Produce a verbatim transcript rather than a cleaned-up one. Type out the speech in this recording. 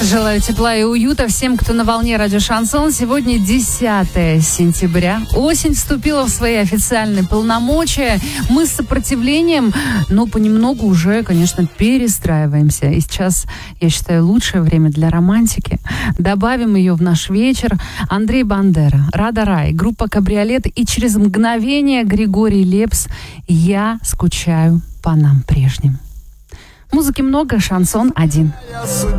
Желаю тепла и уюта всем, кто на волне радио Шансон. Сегодня десятое сентября. Осень вступила в свои официальные полномочия. Мы с сопротивлением, но понемногу уже, конечно, перестраиваемся. И сейчас, я считаю, лучшее время для романтики. Добавим ее в наш вечер. Андрей Бандера, Рада Рай, группа «Кабриолет» и через мгновение Григорий Лепс «Я скучаю по нам прежним». Музыки много, шансон один.